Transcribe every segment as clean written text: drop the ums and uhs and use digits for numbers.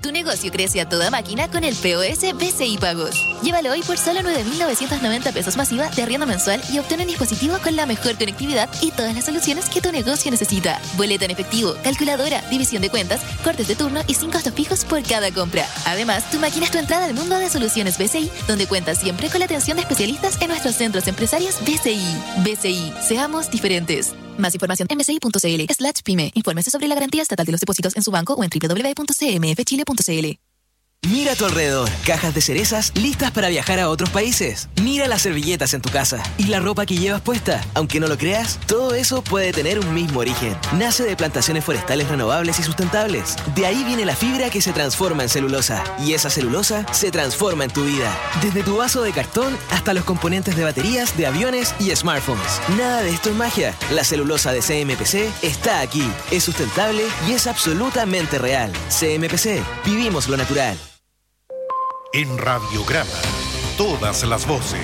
Tu negocio crece a toda máquina con el POS BCI Pagos. Llévalo hoy por solo 9.990 pesos masiva de arriendo mensual y obtén un dispositivo con la mejor conectividad y todas las soluciones que tu negocio necesita. Boleta en efectivo, calculadora, división de cuentas, cortes de turno y sin costos fijos por cada compra. Además, tu máquina es tu entrada al mundo de soluciones BCI, donde cuentas siempre con la atención de especialistas en nuestros centros empresarios BCI. BCI, seamos diferentes. Más información en bci.cl/pyme. Infórmese sobre la garantía estatal de los depósitos en su banco o en www.cmfchile.cl. Mira a tu alrededor, cajas de cerezas listas para viajar a otros países. Mira las servilletas en tu casa y la ropa que llevas puesta. Aunque no lo creas, todo eso puede tener un mismo origen. Nace de plantaciones forestales renovables y sustentables. De ahí viene la fibra que se transforma en celulosa. Y esa celulosa se transforma en tu vida. Desde tu vaso de cartón hasta los componentes de baterías, de aviones y smartphones. Nada de esto es magia. La celulosa de CMPC está aquí. Es sustentable y es absolutamente real. CMPC, vivimos lo natural. En Radiograma, todas las voces.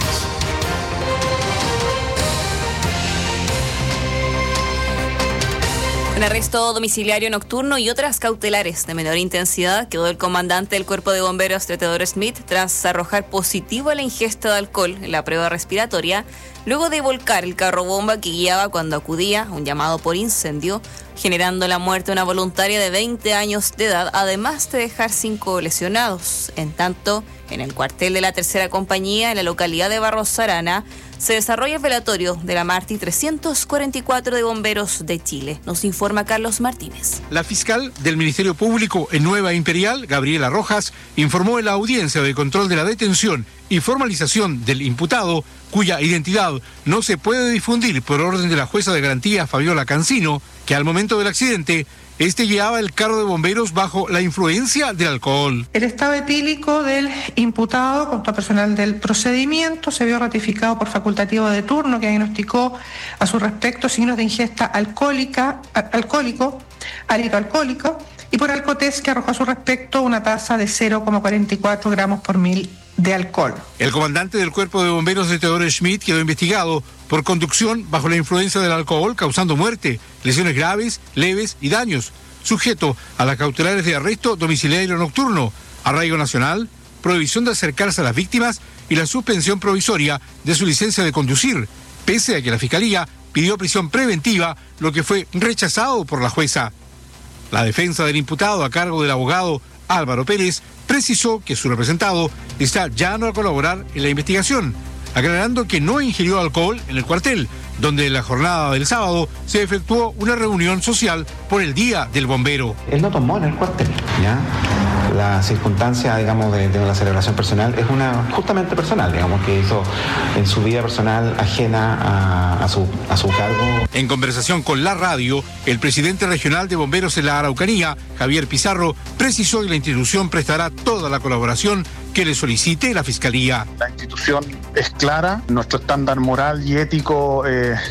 Con arresto domiciliario nocturno y otras cautelares de menor intensidad quedó el comandante del Cuerpo de Bomberos, Teodoro Smith, tras arrojar positivo a la ingesta de alcohol en la prueba respiratoria, luego de volcar el carro bomba que guiaba cuando acudía a un llamado por incendio, generando la muerte de una voluntaria de 20 años de edad, además de dejar 5 lesionados. En tanto, en el cuartel de la tercera compañía, en la localidad de Barros Arana, se desarrolla el velatorio de la Marti 344 de Bomberos de Chile. Nos informa Carlos Martínez. La fiscal del Ministerio Público en Nueva Imperial, Gabriela Rojas, informó en la audiencia de control de la detención y formalización del imputado, cuya identidad no se puede difundir por orden de la jueza de garantía Fabiola Cancino, que al momento del accidente guiaba el carro de bomberos bajo la influencia del alcohol. El estado etílico del imputado, con todo personal del procedimiento, se vio ratificado por facultativo de turno, que diagnosticó a su respecto signos de ingesta alcohólico, y por Alcotest, que arrojó a su respecto una tasa de 0,44 gramos por mil de alcohol. El comandante del Cuerpo de Bomberos de Teodoro Schmidt quedó investigado por conducción bajo la influencia del alcohol, causando muerte, lesiones graves, leves y daños, sujeto a las cautelares de arresto domiciliario nocturno, arraigo nacional, prohibición de acercarse a las víctimas y la suspensión provisoria de su licencia de conducir, pese a que la Fiscalía pidió prisión preventiva, lo que fue rechazado por la jueza. La defensa del imputado, a cargo del abogado Álvaro Pérez, precisó que su representado está llano a colaborar en la investigación, aclarando que no ingirió alcohol en el cuartel, donde en la jornada del sábado se efectuó una reunión social por el Día del Bombero. Él no tomó en el cuartel, ¿ya? La circunstancia, digamos, de la celebración personal es una justamente personal, digamos, que hizo en su vida personal ajena a su cargo. En conversación con la radio, el presidente regional de Bomberos en la Araucanía, Javier Pizarro, precisó que la institución prestará toda la colaboración que le solicite la Fiscalía. La institución es clara, nuestro estándar moral y ético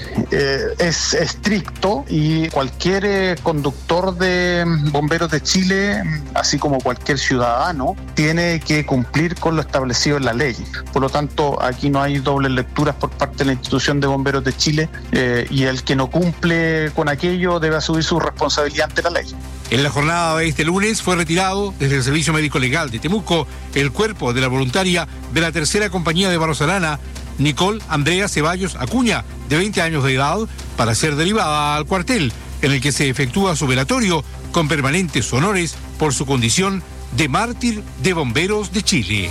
es estricto y cualquier conductor de Bomberos de Chile, así como cualquier ciudadano, tiene que cumplir con lo establecido en la ley. Por lo tanto, aquí no hay dobles lecturas por parte de la institución de Bomberos de Chile y el que no cumple con aquello debe asumir su responsabilidad ante la ley. En la jornada de este lunes fue retirado desde el Servicio Médico Legal de Temuco el cuerpo de la voluntaria de la tercera compañía de Barros Arana, Nicole Andrea Ceballos Acuña, de 20 años de edad, para ser derivada al cuartel, en el que se efectúa su velatorio con permanentes honores por su condición de mártir de Bomberos de Chile.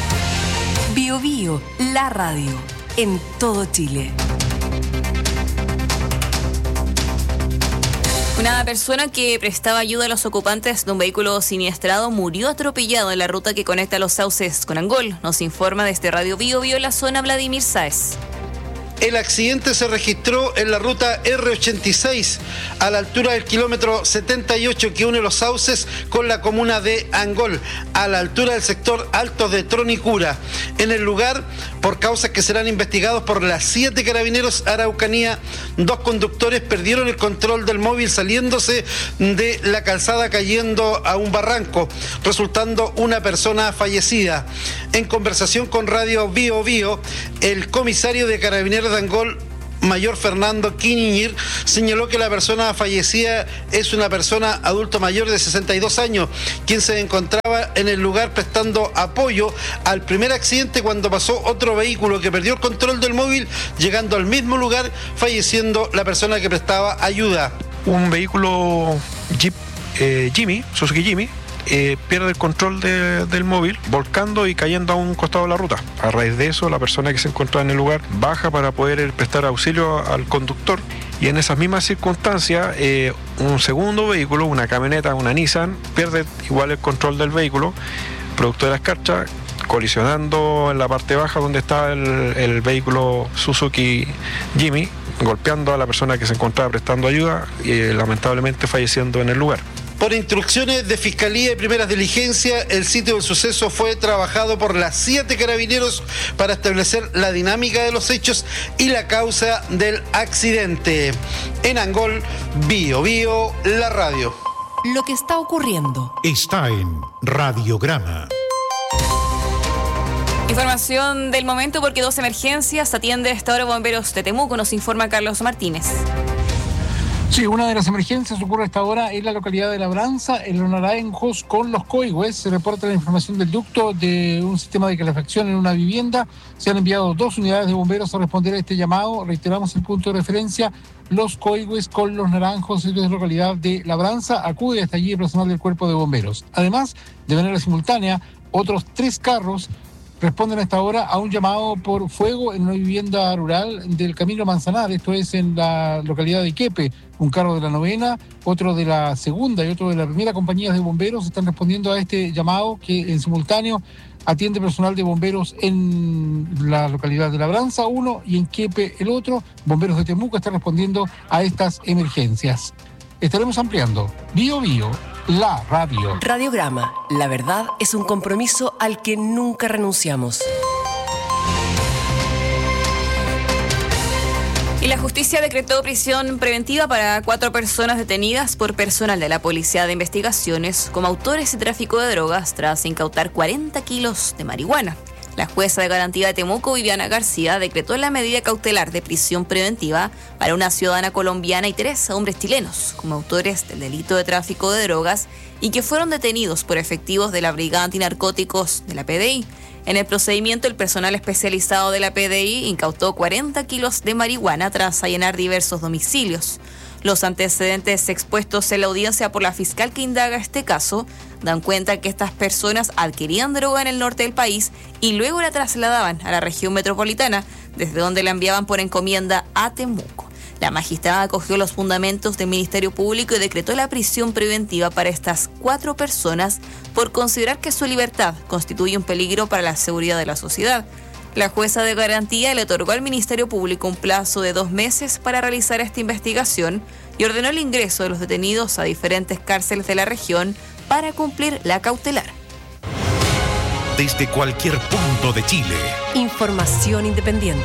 Bio Bio, la radio, en todo Chile. Una persona que prestaba ayuda a los ocupantes de un vehículo siniestrado murió atropellado en la ruta que conecta Los Sauces con Angol. Nos informa desde Radio Bio Bio en la zona Vladimir Sáez. El accidente se registró en la ruta R86, a la altura del kilómetro 78 que une Los Sauces con la comuna de Angol, a la altura del sector Altos de Tronicura. En el lugar, por causas que serán investigados por las 7 Carabineros Araucanía, 2 conductores perdieron el control del móvil saliéndose de la calzada cayendo a un barranco, resultando una persona fallecida. En conversación con Radio Bio Bio, el comisario de Carabineros de Angol, Mayor Fernando Quiñir, señaló que la persona fallecida es una persona adulto mayor de 62 años, quien se encontraba encontraba en el lugar prestando apoyo al primer accidente cuando pasó otro vehículo que perdió el control del móvil, llegando al mismo lugar, falleciendo la persona que prestaba ayuda. Un vehículo Jeep Suzuki Jimmy, pierde el control del móvil, volcando y cayendo a un costado de la ruta. A raíz de eso, la persona que se encontraba en el lugar baja para poder prestar auxilio al conductor, y en esas mismas circunstancias un segundo vehículo, una camioneta, una Nissan, pierde igual el control del vehículo, producto de la escarcha, colisionando en la parte baja donde estaba el vehículo Suzuki Jimmy, golpeando a la persona que se encontraba prestando ayuda y lamentablemente falleciendo en el lugar. Por instrucciones de Fiscalía y primeras diligencias, el sitio del suceso fue trabajado por las 7 carabineros para establecer la dinámica de los hechos y la causa del accidente. En Angol, Bio Bio, la radio. Lo que está ocurriendo está en Radiograma. Información del momento porque 2 emergencias atiende a esta hora Bomberos de Temuco, nos informa Carlos Martínez. Sí, una de las emergencias ocurre a esta hora en la localidad de Labranza, en Los Naranjos, con Los Coigües. Se reporta la información del ducto de un sistema de calefacción en una vivienda. Se han enviado 2 unidades de bomberos a responder a este llamado. Reiteramos el punto de referencia: Los Coigües con Los Naranjos, en la localidad de Labranza. Acude hasta allí el personal del Cuerpo de Bomberos. Además, de manera simultánea, otros 3 carros responden a esta hora a un llamado por fuego en una vivienda rural del Camino Manzanar, esto es en la localidad de Iquepe. Un carro de la 9ª, otro de la 2ª y otro de la 1ª compañías de bomberos están respondiendo a este llamado que en simultáneo atiende personal de bomberos en la localidad de Labranza, uno, y en Iquepe el otro. Bomberos de Temuco están respondiendo a estas emergencias. Estaremos ampliando. Bio Bio, la radio. Radiograma. La verdad es un compromiso al que nunca renunciamos. Y la justicia decretó prisión preventiva para 4 personas detenidas por personal de la Policía de Investigaciones como autores de tráfico de drogas tras incautar 40 kilos de marihuana. La jueza de garantía de Temuco, Viviana García, decretó la medida cautelar de prisión preventiva para una ciudadana colombiana y 3 hombres chilenos como autores del delito de tráfico de drogas y que fueron detenidos por efectivos de la Brigada Antinarcóticos de la PDI. En el procedimiento, el personal especializado de la PDI incautó 40 kilos de marihuana tras allanar diversos domicilios. Los antecedentes expuestos en la audiencia por la fiscal que indaga este caso dan cuenta que estas personas adquirían droga en el norte del país y luego la trasladaban a la región metropolitana, desde donde la enviaban por encomienda a Temuco. La magistrada acogió los fundamentos del Ministerio Público y decretó la prisión preventiva para estas 4 personas por considerar que su libertad constituye un peligro para la seguridad de la sociedad. La jueza de garantía le otorgó al Ministerio Público un plazo de 2 meses para realizar esta investigación y ordenó el ingreso de los detenidos a diferentes cárceles de la región para cumplir la cautelar. Desde cualquier punto de Chile. Información independiente.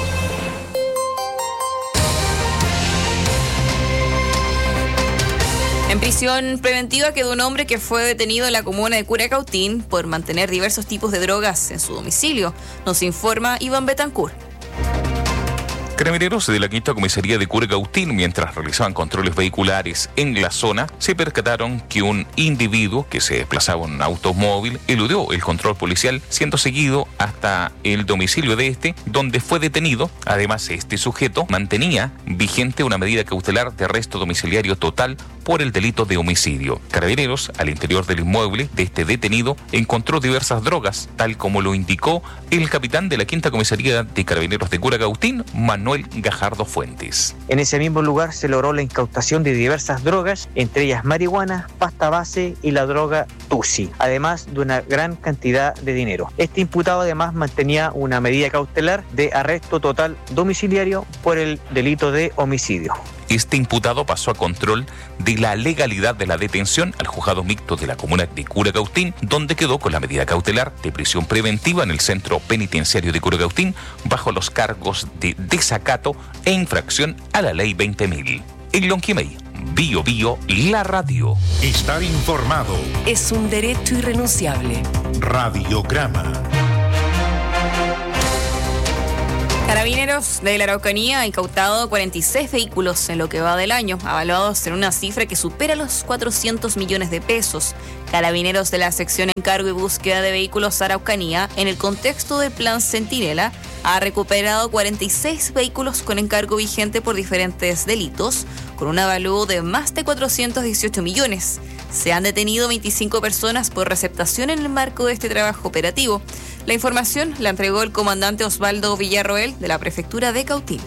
En prisión preventiva quedó un hombre que fue detenido en la comuna de Curacautín por mantener diversos tipos de drogas en su domicilio. Nos informa Iván Betancourt. Carabineros de la Quinta Comisaría de Curacautín, mientras realizaban controles vehiculares en la zona, se percataron que un individuo que se desplazaba en un automóvil eludió el control policial, siendo seguido hasta el domicilio de este, donde fue detenido. Además, este sujeto mantenía vigente una medida cautelar de arresto domiciliario total por el delito de homicidio. Carabineros, al interior del inmueble de este detenido, encontró diversas drogas, tal como lo indicó el capitán de la Quinta Comisaría de Carabineros de Curacautín, Manuel Gajardo Fuentes. En ese mismo lugar se logró la incautación de diversas drogas, entre ellas marihuana, pasta base y la droga Tusi, además de una gran cantidad de dinero. Este imputado además mantenía una medida cautelar de arresto total domiciliario por el delito de homicidio. Este imputado pasó a control de la legalidad de la detención al juzgado mixto de la comuna de Curacautín, donde quedó con la medida cautelar de prisión preventiva en el centro penitenciario de Curacautín bajo los cargos de desacato e infracción a la ley 20.000. En Lonquimay, Bio Bio, la radio. Estar informado es un derecho irrenunciable. Radiograma. Carabineros de la Araucanía ha incautado 46 vehículos en lo que va del año, avaluados en una cifra que supera los 400 millones de pesos. Carabineros de la sección Encargo y Búsqueda de Vehículos Araucanía, en el contexto del Plan Centinela, ha recuperado 46 vehículos con encargo vigente por diferentes delitos, con un avalúo de más de 418 millones. Se han detenido 25 personas por receptación en el marco de este trabajo operativo. La información la entregó el comandante Osvaldo Villarroel de la Prefectura de Cautín.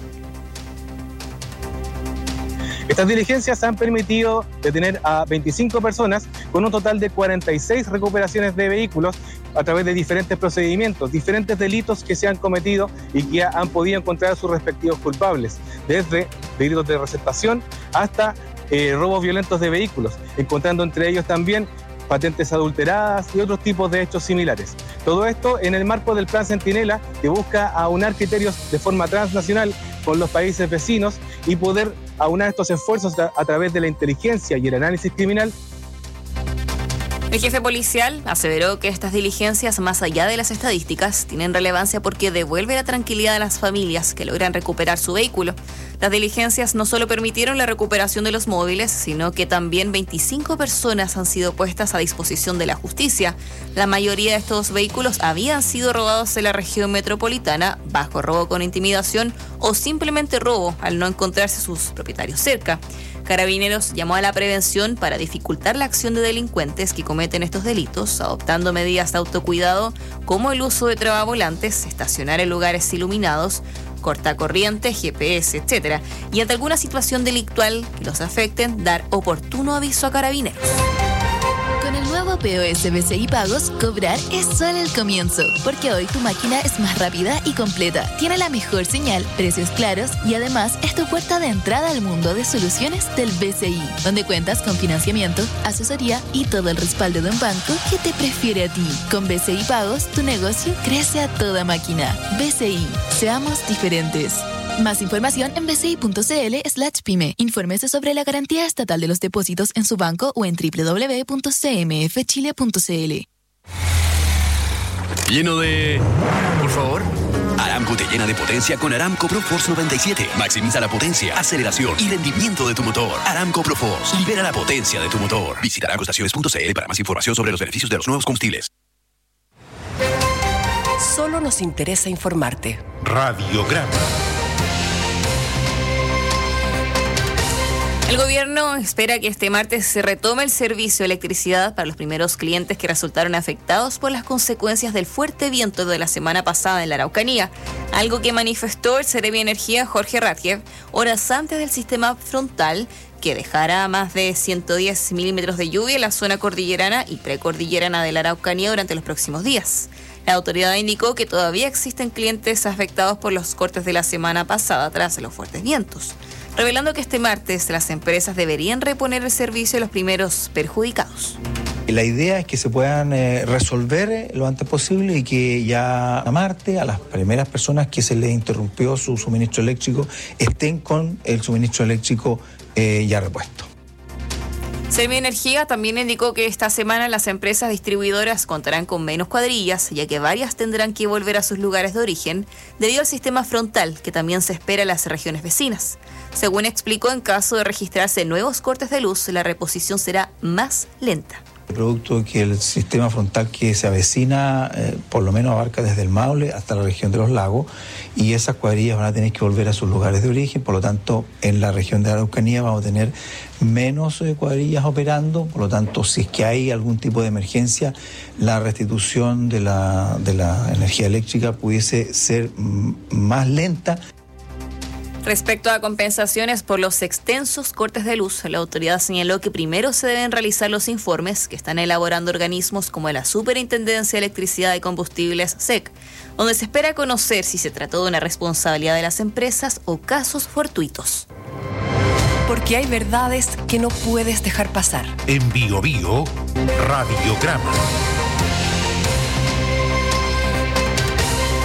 Estas diligencias han permitido detener a 25 personas con un total de 46 recuperaciones de vehículos a través de diferentes procedimientos, diferentes delitos que se han cometido y que han podido encontrar a sus respectivos culpables, desde delitos de receptación hasta robos violentos de vehículos, encontrando entre ellos también patentes adulteradas y otros tipos de hechos similares. Todo esto en el marco del Plan Centinela, que busca aunar criterios de forma transnacional con los países vecinos y poder aunar estos esfuerzos a través de la inteligencia y el análisis criminal. El jefe policial aseveró que estas diligencias, más allá de las estadísticas, tienen relevancia porque devuelve la tranquilidad a las familias que logran recuperar su vehículo. Las diligencias no solo permitieron la recuperación de los móviles, sino que también 25 personas han sido puestas a disposición de la justicia. La mayoría de estos vehículos habían sido robados en la región metropolitana, bajo robo con intimidación o simplemente robo al no encontrarse sus propietarios cerca. Carabineros llamó a la prevención para dificultar la acción de delincuentes que cometen estos delitos, adoptando medidas de autocuidado como el uso de trabavolantes, estacionar en lugares iluminados, cortacorriente, GPS, etc. Y ante alguna situación delictual que los afecten, dar oportuno aviso a Carabineros. Con el nuevo POS BCI Pagos, cobrar es solo el comienzo, porque hoy tu máquina es más rápida y completa, tiene la mejor señal, precios claros y además es tu puerta de entrada al mundo de soluciones del BCI, donde cuentas con financiamiento, asesoría y todo el respaldo de un banco que te prefiere a ti. Con BCI Pagos, tu negocio crece a toda máquina. BCI, seamos diferentes. Más información en bci.cl/pyme. Infórmese sobre la garantía estatal de los depósitos en su banco o en www.cmfchile.cl. Lleno de... Por favor. Aramco te llena de potencia con Aramco Pro Force 97. Maximiza la potencia, aceleración y rendimiento de tu motor. Aramco Pro Force. Libera la potencia de tu motor. Visita aramcoestaciones.cl para más información sobre los beneficios de los nuevos combustibles. Solo nos interesa informarte. Radiograma. El gobierno espera que este martes se retome el servicio de electricidad para los primeros clientes que resultaron afectados por las consecuencias del fuerte viento de la semana pasada en la Araucanía, algo que manifestó el Seremi de Energía Jorge Ratjev horas antes del sistema frontal que dejará más de 110 milímetros de lluvia en la zona cordillerana y precordillerana de la Araucanía durante los próximos días. La autoridad indicó que todavía existen clientes afectados por los cortes de la semana pasada tras los fuertes vientos, revelando que este martes las empresas deberían reponer el servicio de los primeros perjudicados. La idea es que se puedan resolver lo antes posible y que ya a martes a las primeras personas que se les interrumpió su suministro eléctrico estén con el suministro eléctrico ya repuesto. Seremi de Energía también indicó que esta semana las empresas distribuidoras contarán con menos cuadrillas, ya que varias tendrán que volver a sus lugares de origen debido al sistema frontal que también se espera en las regiones vecinas. Según explicó, en caso de registrarse nuevos cortes de luz, la reposición será más lenta. Producto que el sistema frontal que se avecina, por lo menos abarca desde el Maule hasta la región de los lagos, y esas cuadrillas van a tener que volver a sus lugares de origen. Por lo tanto, en la región de la Araucanía vamos a tener menos cuadrillas operando. Por lo tanto, si es que hay algún tipo de emergencia, la restitución de la energía eléctrica pudiese ser más lenta. Respecto a compensaciones por los extensos cortes de luz, la autoridad señaló que primero se deben realizar los informes que están elaborando organismos como la Superintendencia de Electricidad y Combustibles, SEC, donde se espera conocer si se trató de una responsabilidad de las empresas o casos fortuitos. Porque hay verdades que no puedes dejar pasar. En Bio Bio, Radiograma.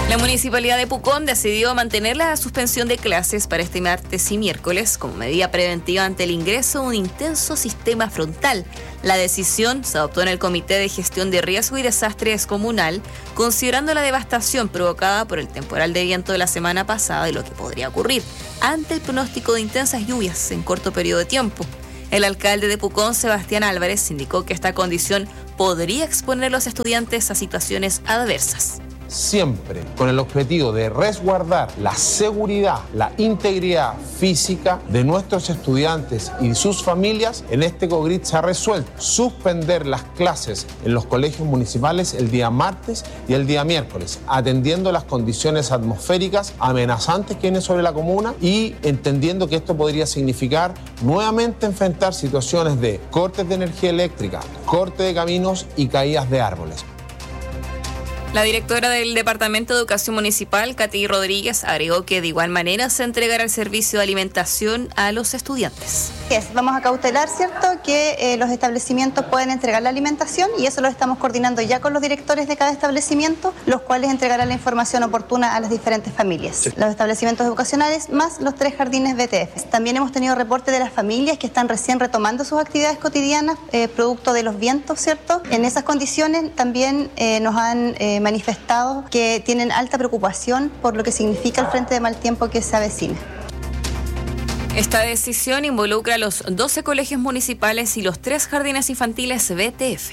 La Municipalidad de Pucón decidió mantener la suspensión de clases para este martes y miércoles como medida preventiva ante el ingreso de un intenso sistema frontal. La decisión se adoptó en el Comité de Gestión de Riesgo y Desastres Comunal, considerando la devastación provocada por el temporal de viento de la semana pasada y lo que podría ocurrir ante el pronóstico de intensas lluvias en corto periodo de tiempo. El alcalde de Pucón, Sebastián Álvarez, indicó que esta condición podría exponer a los estudiantes a situaciones adversas. Siempre con el objetivo de resguardar la seguridad, la integridad física de nuestros estudiantes y sus familias, en este COGRIT se ha resuelto suspender las clases en los colegios municipales el día martes y el día miércoles, atendiendo las condiciones atmosféricas amenazantes que vienen sobre la comuna y entendiendo que esto podría significar nuevamente enfrentar situaciones de cortes de energía eléctrica, corte de caminos y caídas de árboles. La directora del Departamento de Educación Municipal, Katy Rodríguez, agregó que de igual manera se entregará el servicio de alimentación a los estudiantes. Vamos a cautelar, ¿cierto?, que los establecimientos pueden entregar la alimentación y eso lo estamos coordinando ya con los directores de cada establecimiento, los cuales entregarán la información oportuna a las diferentes familias. Los establecimientos educacionales más los 3 jardines BTF. También hemos tenido reporte de las familias que están recién retomando sus actividades cotidianas, producto de los vientos, ¿cierto? En esas condiciones también nos han manifestado que tienen alta preocupación por lo que significa el frente de mal tiempo que se avecina. Esta decisión involucra a los 12 colegios municipales y los 3 jardines infantiles BTF.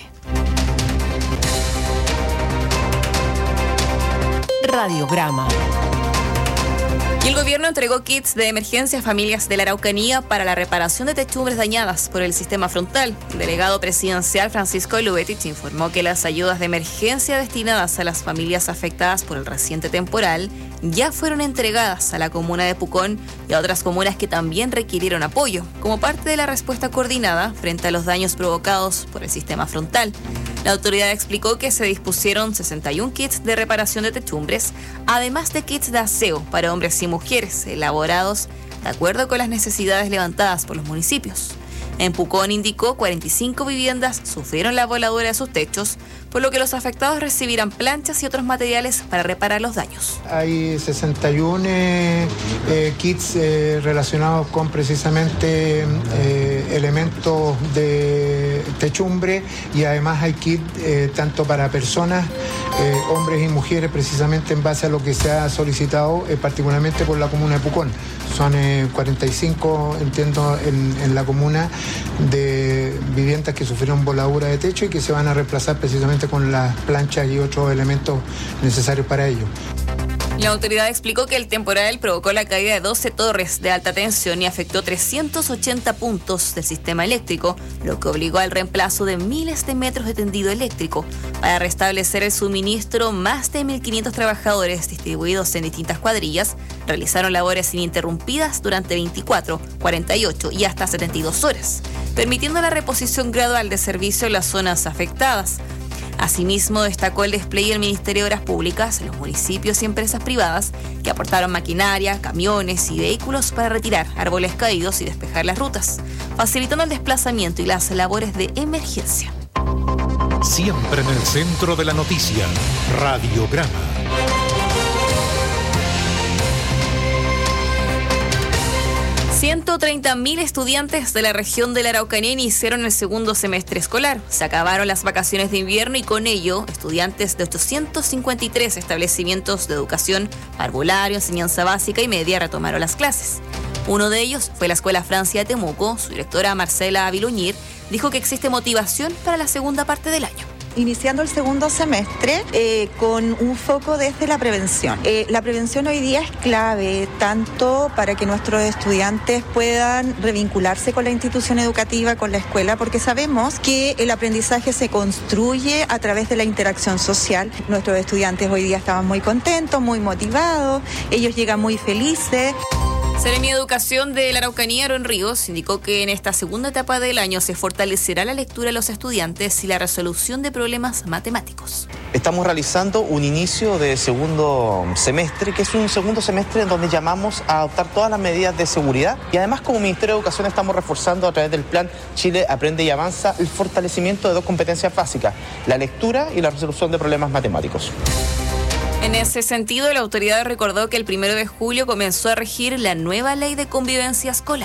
Radiograma. Y el gobierno entregó kits de emergencia a familias de la Araucanía para la reparación de techumbres dañadas por el sistema frontal. El delegado presidencial Francisco Lubetich informó que las ayudas de emergencia destinadas a las familias afectadas por el reciente temporal ya fueron entregadas a la comuna de Pucón y a otras comunas que también requirieron apoyo, como parte de la respuesta coordinada frente a los daños provocados por el sistema frontal. La autoridad explicó que se dispusieron 61 kits de reparación de techumbres, además de kits de aseo para hombres y mujeres, elaborados de acuerdo con las necesidades levantadas por los municipios. En Pucón, indicó, 45 viviendas sufrieron la voladura de sus techos, por lo que los afectados recibirán planchas y otros materiales para reparar los daños. Hay 61 kits relacionados con precisamente elementos de techumbre y además hay kits tanto para personas, hombres y mujeres, precisamente en base a lo que se ha solicitado particularmente por la comuna de Pucón. Son 45, entiendo, en la comuna de viviendas que sufrieron voladura de techo y que se van a reemplazar precisamente con las planchas y otros elementos necesarios para ello. La autoridad explicó que el temporal provocó la caída de 12 torres de alta tensión y afectó 380 puntos del sistema eléctrico, lo que obligó al reemplazo de miles de metros de tendido eléctrico. Para restablecer el suministro, más de 1.500 trabajadores distribuidos en distintas cuadrillas realizaron labores ininterrumpidas durante 24, 48 y hasta 72 horas, permitiendo la reposición gradual de servicio en las zonas afectadas. Asimismo, destacó el despliegue del Ministerio de Obras Públicas en los municipios y empresas privadas que aportaron maquinaria, camiones y vehículos para retirar árboles caídos y despejar las rutas, facilitando el desplazamiento y las labores de emergencia. Siempre en el centro de la noticia, Radiograma. 130.000 estudiantes de la región de la Araucanía iniciaron el segundo semestre escolar. Se acabaron las vacaciones de invierno y con ello, estudiantes de 853 establecimientos de educación, parvulario, enseñanza básica y media retomaron las clases. Uno de ellos fue la Escuela Francia de Temuco. Su directora, Marcela Viluñir, dijo que existe motivación para la segunda parte del año. Iniciando el segundo semestre con un foco desde la prevención. La prevención hoy día es clave tanto para que nuestros estudiantes puedan revincularse con la institución educativa, con la escuela, porque sabemos que el aprendizaje se construye a través de la interacción social. Nuestros estudiantes hoy día estaban muy contentos, muy motivados, ellos llegan muy felices. Seremi de Educación de la Araucanía, Aaron Ríos, indicó que en esta segunda etapa del año se fortalecerá la lectura de los estudiantes y la resolución de problemas matemáticos. Estamos realizando un inicio de segundo semestre, que es un segundo semestre en donde llamamos a adoptar todas las medidas de seguridad y además como Ministerio de Educación estamos reforzando a través del plan Chile Aprende y Avanza el fortalecimiento de dos competencias básicas, la lectura y la resolución de problemas matemáticos. En ese sentido, la autoridad recordó que el 1 de julio comenzó a regir la nueva ley de convivencia escolar.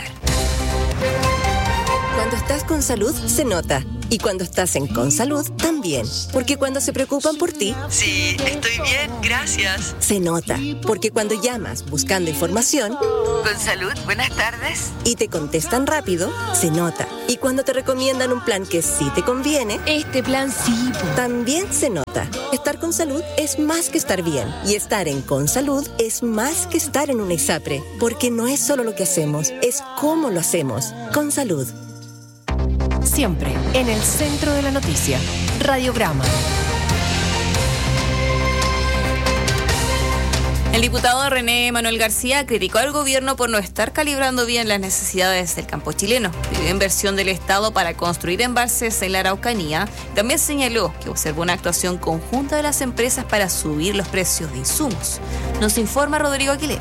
Cuando estás con salud, se nota. Y cuando estás en Consalud, también. Porque cuando se preocupan por ti... Sí, estoy bien, gracias. Se nota. Porque cuando llamas buscando información... Consalud, buenas tardes. Y te contestan rápido, se nota. Y cuando te recomiendan un plan que sí te conviene... Este plan sí. También se nota. Estar con salud es más que estar bien. Y estar en Consalud es más que estar en una ISAPRE. Porque no es solo lo que hacemos, es cómo lo hacemos. Consalud. Siempre en el centro de la noticia. Radiograma. El diputado René Manuel García criticó al gobierno por no estar calibrando bien las necesidades del campo chileno. Pidió inversión del Estado para construir embalses en la Araucanía. También señaló que observó una actuación conjunta de las empresas para subir los precios de insumos. Nos informa Rodrigo Aguilera.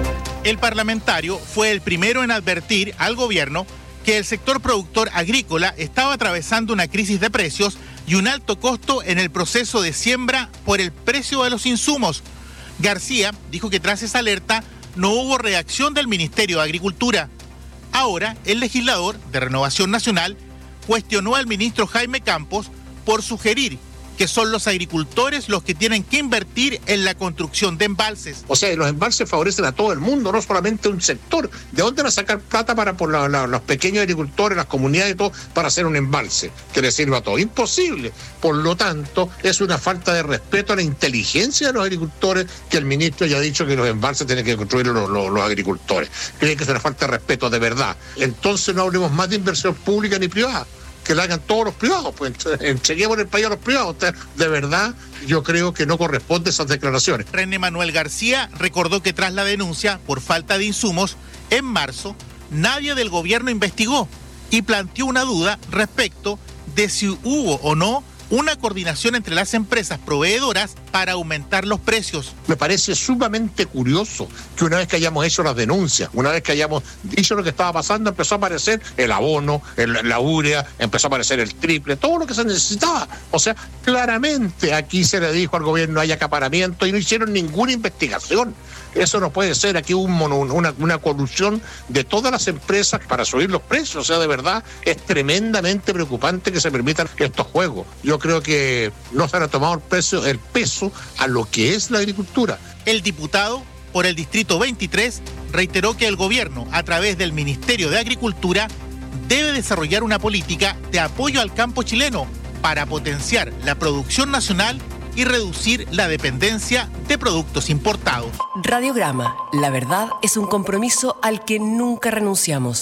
El parlamentario fue el primero en advertir al gobierno que el sector productor agrícola estaba atravesando una crisis de precios y un alto costo en el proceso de siembra por el precio de los insumos. García dijo que tras esa alerta no hubo reacción del Ministerio de Agricultura. Ahora, el legislador de Renovación Nacional cuestionó al ministro Jaime Campos por sugerir que son los agricultores los que tienen que invertir en la construcción de embalses. O sea, los embalses favorecen a todo el mundo, no solamente a un sector. ¿De dónde van a sacar plata para por los pequeños agricultores, las comunidades y todo, para hacer un embalse que les sirva a todos? Imposible. Por lo tanto, es una falta de respeto a la inteligencia de los agricultores que el ministro ya ha dicho que los embalses tienen que construir los agricultores. Creen que es una falta de respeto, de verdad. Entonces no hablemos más de inversión pública ni privada, que la hagan todos los privados, pues entreguemos el país a los privados. De verdad, yo creo que no corresponde esas declaraciones. René Manuel García recordó que tras la denuncia por falta de insumos, en marzo, nadie del gobierno investigó y planteó una duda respecto de si hubo o no una coordinación entre las empresas proveedoras para aumentar los precios. Me parece sumamente curioso que una vez que hayamos hecho las denuncias, una vez que hayamos dicho lo que estaba pasando, empezó a aparecer el abono, la urea, empezó a aparecer el triple, todo lo que se necesitaba. O sea, claramente aquí se le dijo al gobierno hay acaparamiento y no hicieron ninguna investigación. Eso no puede ser. Aquí hubo una colusión de todas las empresas para subir los precios. O sea, de verdad, es tremendamente preocupante que se permitan estos juegos. Yo creo que no se han tomado el peso a lo que es la agricultura. El diputado por el Distrito 23 reiteró que el gobierno, a través del Ministerio de Agricultura, debe desarrollar una política de apoyo al campo chileno para potenciar la producción nacional y reducir la dependencia de productos importados. Radiograma. La verdad es un compromiso al que nunca renunciamos.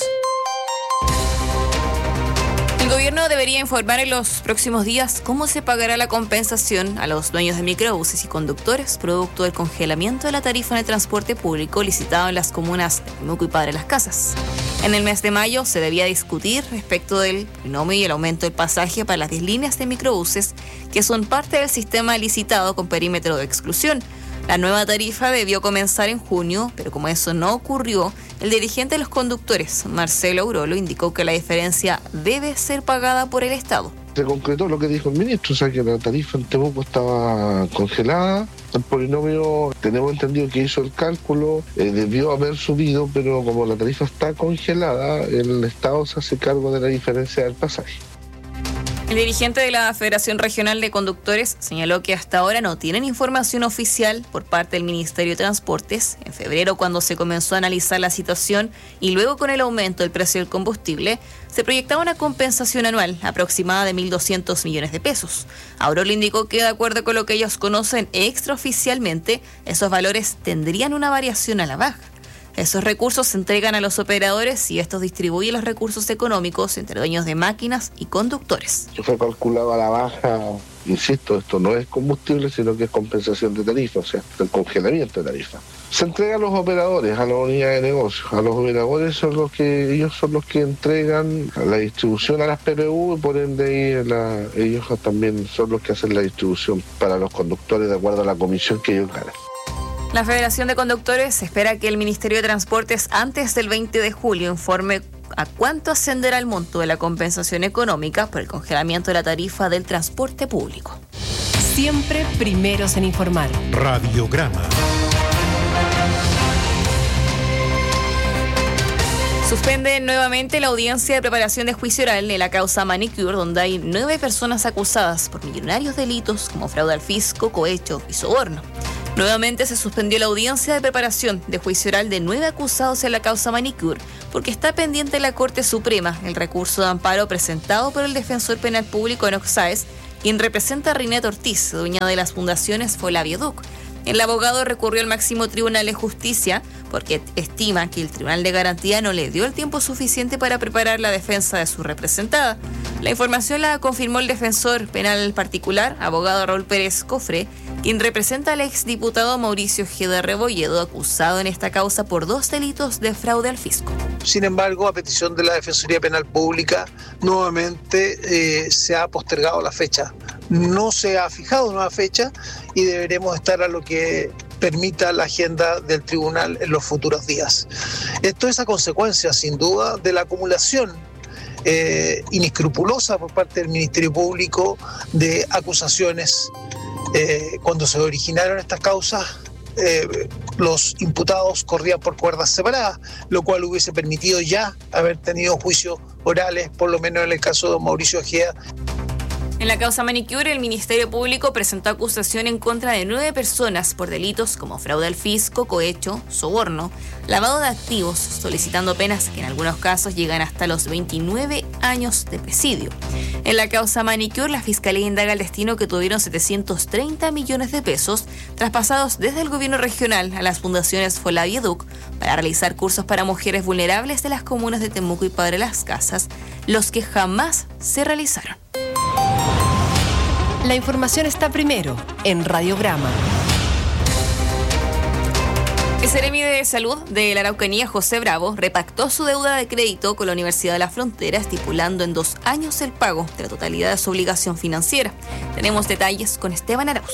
El gobierno debería informar en los próximos días cómo se pagará la compensación a los dueños de microbuses y conductores producto del congelamiento de la tarifa en el transporte público licitado en las comunas de Temuco y Padre Las Casas. En el mes de mayo se debía discutir respecto del binomio y el aumento del pasaje para las 10 líneas de microbuses que son parte del sistema licitado con perímetro de exclusión. La nueva tarifa debió comenzar en junio, pero como eso no ocurrió, el dirigente de los conductores, Marcelo Aurolo, indicó que la diferencia debe ser pagada por el Estado. Se concretó lo que dijo el ministro, o sea que la tarifa en Temuco estaba congelada. El polinomio, tenemos entendido que hizo el cálculo, debió haber subido, pero como la tarifa está congelada, el Estado se hace cargo de la diferencia del pasaje. El dirigente de la Federación Regional de Conductores señaló que hasta ahora no tienen información oficial por parte del Ministerio de Transportes. En febrero, cuando se comenzó a analizar la situación y luego con el aumento del precio del combustible, se proyectaba una compensación anual aproximada de 1.200 millones de pesos. Aurolo indicó que de acuerdo con lo que ellos conocen extraoficialmente, esos valores tendrían una variación a la baja. Esos recursos se entregan a los operadores y estos distribuyen los recursos económicos entre dueños de máquinas y conductores. Fue calculado a la baja, insisto, esto no es combustible, sino que es compensación de tarifa, o sea, el congelamiento de tarifa. Se entrega a los operadores, a la unidad de negocio. A los operadores ellos son los que entregan la distribución a las PPU y por ende ellos también son los que hacen la distribución para los conductores de acuerdo a la comisión que ellos ganan. La Federación de Conductores espera que el Ministerio de Transportes antes del 20 de julio informe a cuánto ascenderá el monto de la compensación económica por el congelamiento de la tarifa del transporte público. Siempre primeros en informar. Radiograma. Suspenden nuevamente la audiencia de preparación de juicio oral en la causa Manicure, donde hay 9 personas acusadas por millonarios delitos como fraude al fisco, cohecho y soborno. Nuevamente se suspendió la audiencia de preparación de juicio oral de 9 acusados en la causa Manicure, porque está pendiente en la Corte Suprema el recurso de amparo presentado por el defensor penal público Enoc Sáez, quien representa a Rinet Ortiz, dueña de las fundaciones Folaviaduc. El abogado recurrió al máximo tribunal de justicia porque estima que el Tribunal de Garantía no le dio el tiempo suficiente para preparar la defensa de su representada. La información la confirmó el defensor penal particular, abogado Raúl Pérez Cofre, quien representa al exdiputado Mauricio G. de Rebolledo, acusado en esta causa por 2 delitos de fraude al fisco. Sin embargo, a petición de la Defensoría Penal Pública, nuevamente se ha postergado la fecha. No se ha fijado nueva fecha y deberemos estar a lo que permita la agenda del tribunal en los futuros días. Esto es a consecuencia, sin duda, de la acumulación inescrupulosa por parte del Ministerio Público de acusaciones. Cuando se originaron estas causas, los imputados corrían por cuerdas separadas, lo cual hubiese permitido ya haber tenido juicios orales, por lo menos en el caso de Mauricio Ojeda. En la causa Manicure, el Ministerio Público presentó acusación en contra de 9 personas por delitos como fraude al fisco, cohecho, soborno, lavado de activos, solicitando penas que en algunos casos llegan hasta los 29 años de presidio. En la causa Manicure, la Fiscalía indaga el destino que tuvieron 730 millones de pesos traspasados desde el gobierno regional a las fundaciones Folaviaduc para realizar cursos para mujeres vulnerables de las comunas de Temuco y Padre Las Casas, los que jamás se realizaron. La información está primero en Radiograma. El Seremi de Salud de la Araucanía, José Bravo, repactó su deuda de crédito con la Universidad de la Frontera, estipulando en 2 años el pago de la totalidad de su obligación financiera. Tenemos detalles con Esteban Arauz.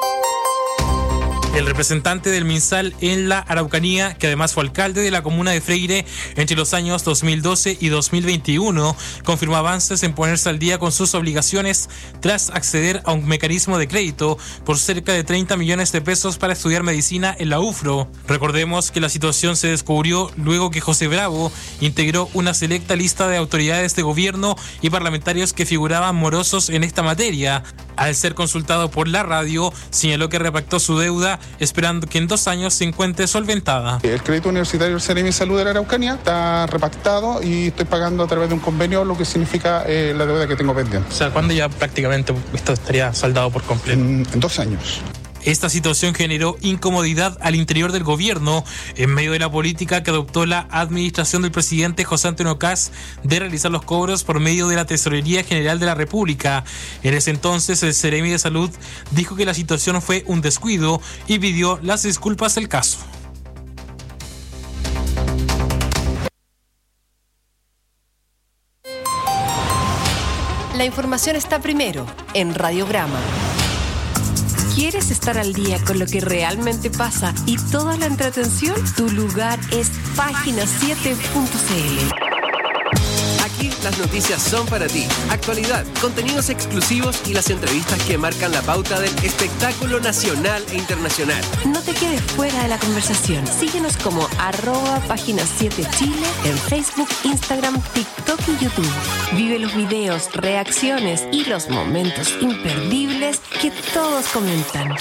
El representante del MinSal en la Araucanía, que además fue alcalde de la comuna de Freire entre los años 2012 y 2021, confirmó avances en ponerse al día con sus obligaciones tras acceder a un mecanismo de crédito por cerca de 30 millones de pesos para estudiar medicina en la UFRO. Recordemos que la situación se descubrió luego que José Bravo integró una selecta lista de autoridades de gobierno y parlamentarios que figuraban morosos en esta materia. Al ser consultado por la radio, señaló que repactó su deuda esperando que en 2 años se encuentre solventada. El crédito universitario del Seremi de Salud de la Araucanía está repactado y estoy pagando a través de un convenio, lo que significa la deuda que tengo pendiente. O sea, ¿cuándo ya prácticamente esto estaría saldado por completo? En 2 años. Esta situación generó incomodidad al interior del gobierno en medio de la política que adoptó la administración del presidente José Antonio Kast de realizar los cobros por medio de la Tesorería General de la República. En ese entonces, el Seremi de Salud dijo que la situación fue un descuido y pidió las disculpas del caso. La información está primero en Radiograma. ¿Quieres estar al día con lo que realmente pasa y toda la entretención? Tu lugar es Página7.cl. Aquí las noticias son para ti. Actualidad, contenidos exclusivos y las entrevistas que marcan la pauta del espectáculo nacional e internacional. No te quedes fuera de la conversación. Síguenos como @Página7Chile en Facebook, Instagram, TikTok y YouTube. Vive los videos, reacciones y los momentos imperdibles que todos comentan.